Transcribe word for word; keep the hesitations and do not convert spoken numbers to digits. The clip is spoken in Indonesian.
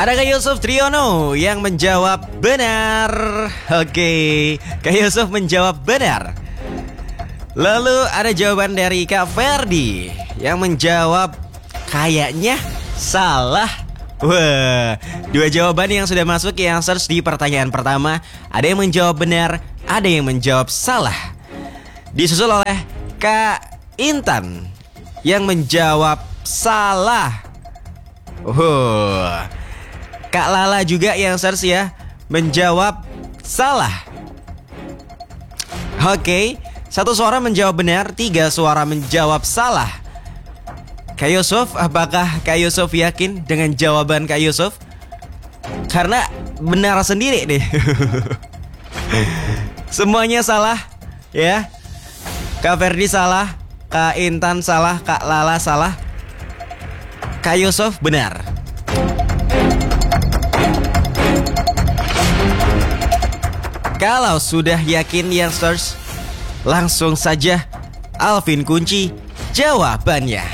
Ada Kak Yusuf Triono yang menjawab benar. Oke, Kak Yusuf menjawab benar. Lalu ada jawaban dari Kak Ferdi yang menjawab kayaknya salah. Wah, dua jawaban yang sudah masuk yang search di pertanyaan pertama. Ada yang menjawab benar, ada yang menjawab salah. Disusul oleh Kak Intan yang menjawab salah. Wah, Kak Lala juga yang search ya, menjawab salah. Oke, satu suara menjawab benar, tiga suara menjawab salah. Kak Yusuf, apakah Kak Yusuf yakin dengan jawaban Kak Yusuf? Karena benar sendiri deh. Semuanya salah ya. Kak Ferdi salah, Kak Intan salah, Kak Lala salah. Kak Yusuf benar. Kalau sudah yakin yang search, langsung saja Alvin kunci jawabannya.